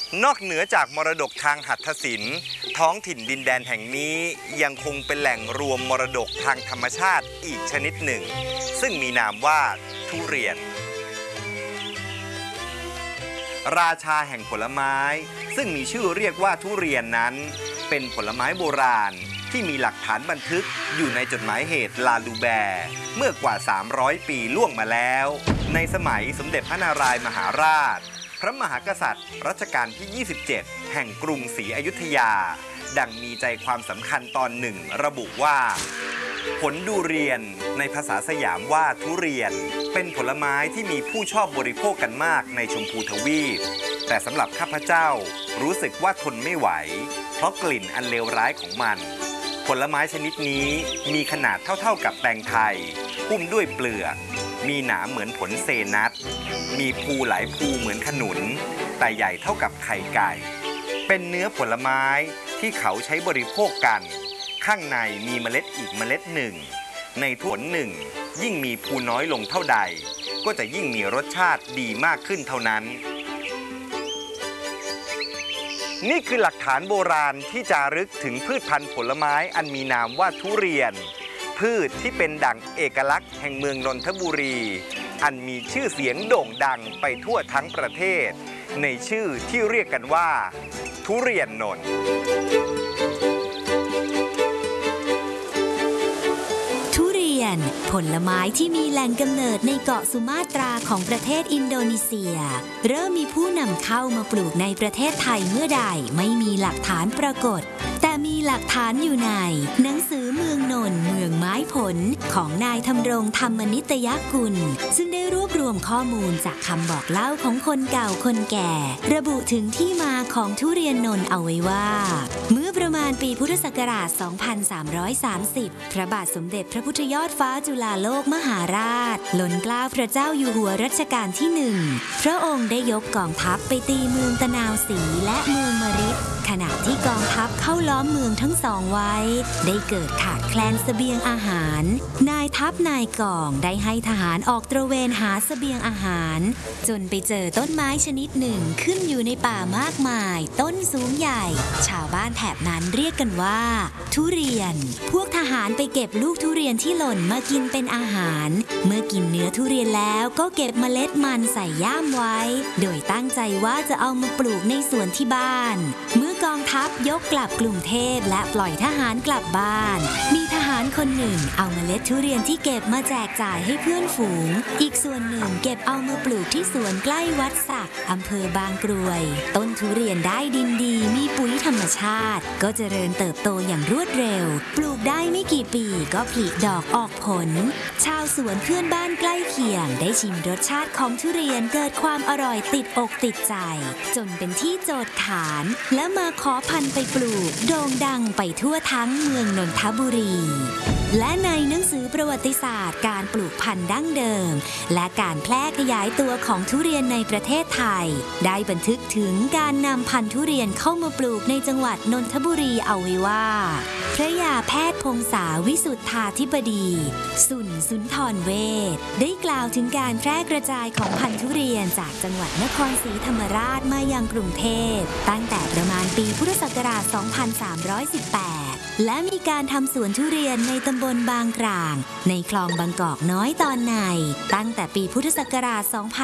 นอกเหนือจากมรดกทางหัตถศิลป์ท้องถิ่นดินแดนแห่งนี้ยังคงเป็นแหล่งรวมมรดกทางธรรมชาติอีกชนิดหนึ่งซึ่งมีนามว่าทุเรียนราชาแห่งผลไม้ซึ่งมีชื่อเรียกว่าทุเรียนนั้นเป็นผลไม้โบราณที่มีหลักฐานบันทึกอยู่ในจดหมายเหตุลาลูแบร์เมื่อกว่า300 ปีล่วงมาแล้วในสมัยสมเด็จพระนารายณ์มหาราชพระมหากษัตริย์รัชกาลที่ 27 แห่งกรุงศรีอยุธยาดังมีใจความสำคัญตอนหนึ่งระบุว่าผลดูเรียนในภาษาสยามว่าทุเรียนเป็นผลไม้ที่มีผู้ชอบบริโภคกันมากในชมพูทวีปแต่สำหรับข้าพเจ้ารู้สึกว่าทนไม่ไหวเพราะกลิ่นอันเลวร้ายของมันผลไม้ชนิดนี้มีขนาดเท่าๆกับแตงไทยหุ้มด้วยเปลือกมีหนามเหมือนผลเซนัทมีภูหลายภูเหมือนขนุนแต่ใหญ่เท่ากับไข่ไก่เป็นเนื้อผลไม้ที่เขาใช้บริโภคกันข้างในมีเมล็ดอีกเมล็ดหนึ่งในผลหนึ่งยิ่งมีภูน้อยลงเท่าใดก็จะยิ่งมีรสชาติดีมากขึ้นเท่านั้นนี่คือหลักฐานโบราณที่จารึกถึงพืชพันธุ์ผลไม้อันมีนามว่าทุเรียนพืชที่เป็นดั่งเอกลักษณ์แห่งเมืองนนทบุรีอันมีชื่อเสียงโด่งดังไปทั่วทั้งประเทศในชื่อที่เรียกกันว่าทุเรียนนนท์ผลไม้ที่มีแหล่งกำเนิดในเกาะสุมาตราของประเทศอินโดนีเซียเริ่มมีผู้นำเข้ามาปลูกในประเทศไทยเมื่อใดไม่มีหลักฐานปรากฏแต่มีหลักฐานอยู่ในหนังสือเมืองนนท์เมืองไม้ผลของนายธำรงธรรมนิตยกุลซึ่งได้รวบรวมข้อมูลจากคำบอกเล่าของคนเก่าคนแก่ระบุถึงที่มาของทุเรียนนนท์เอาไว้ว่าเมื่อประมาณปีพุทธศักราช 2330 พระบาทสมเด็จพระพุทธยอดฟ้าจุฬาโลกมหาราชล้นเกล้าพระเจ้าอยู่หัวรัชกาลที่1พระองค์ได้ยกกองทัพไปตีเมืองตะนาวศรีและเมืองมฤตขณะที่กองทัพเข้าล้อมเมืองทั้งสองไว้ได้เกิดขาดแคลนเสบียงอาหารนายทัพนายกองได้ให้ทหารออกตระเวนหาเสบียงอาหารจนไปเจอต้นไม้ชนิดหนึ่งขึ้นอยู่ในป่ามากมายต้นสูงใหญ่ชาวบ้านแถบนั้นเรียกกันว่าทุเรียนพวกทหารไปเก็บลูกทุเรียนที่หล่นมากินเป็นอาหารเมื่อกินเนื้อทุเรียนแล้วก็เก็บเมล็ดมันใส่ย่ามไว้โดยตั้งใจว่าจะเอามาปลูกในสวนที่บ้านเมื่อกองทัพยกกลับกรุงเทพและปล่อยทหารกลับบ้านมีทหารคนหนึ่งเอาเมล็ดทุเรียนที่เก็บมาแจกจ่ายให้เพื่อนฝูงอีกส่วนหนึ่งเก็บเอามาปลูกที่สวนใกล้วัดสักอำเภอบางกรวยต้นทุเรียนได้ดินดีมีปุ๋ยธรรมชาติก็เจริญเติบโตอย่างรวดเร็วปลูกได้ไม่กี่ปีก็ผลิดอกออกผลชาวสวนเพื่อนบ้านใกล้เคียงได้ชิมรสชาติของทุเรียนเกิดความอร่อยติดอกติดใจจนเป็นที่โจทย์ขานและมาขอพันธุ์ไปปลูกโด่งดังไปทั่วทั้งเมืองนนทบุรีและในหนังสือประวัติศาสตร์การปลูกพันธุ์ดั้งเดิมและการแพร่ขยายตัวของทุเรียนในประเทศไทยได้บันทึกถึงการนำพันธุ์ทุเรียนเข้ามาปลูกในจังหวัดนนทบุรีเอาไว้ว่าพระยาแพทย์พงษาวิสุทธาธิบดีสุนทรเวชได้กล่าวถึงการแพร่กระจายของพันธุ์ทุเรียนจากจังหวัดนครศรีธรรมราชมายังกรุงเทพตั้งแต่ประมาณปีพุทธศักราช 2318 และมีการทำสวนทุเรียนในตำบลบางกลางในคลองบางกอกน้อยตอนในตั้งแต่ปีพุทธศักราช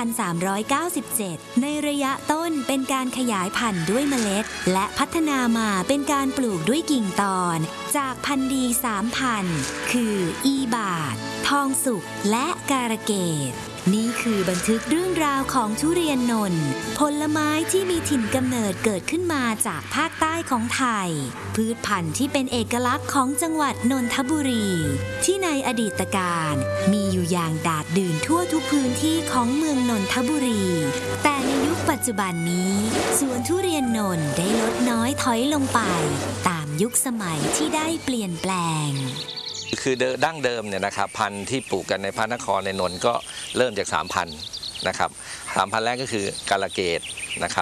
2397 ในระยะต้นเป็นการขยายพันธุ์ด้วยเมล็ดและพัฒนามาเป็นการปลูกด้วยกิ่งตอนจากพันธุ์ดี3 พันธุ์คืออีบาททองสุกและการะเกดนี่คือบันทึกเรื่องราวของทุเรียนนนท์ผลไม้ที่มีถิ่นกำเนิดเกิดขึ้นมาจากภาคใต้ของไทยพืชพันธุ์ที่เป็นเอกลักษณ์ของจังหวัดนนทบุรีที่ในอดีตการมีอยู่อย่างดาดดื่นทั่วทุกพื้นที่ของเมืองนนทบุรีแต่ในยุคปัจจุบันนี้สวนทุเรียนนนท์ได้ลดน้อยถอยลงไปตามยุคสมัยที่ได้เปลี่ยนแปลงคือดั้งเดิมเนี่ยนะครับพันธุ์ที่ปลูกกันในพระนครในนนท์ก็เริ่มจาก3 พันธุ์นะครับ3 พันธุ์แรกก็คือกาลเกตนะครับ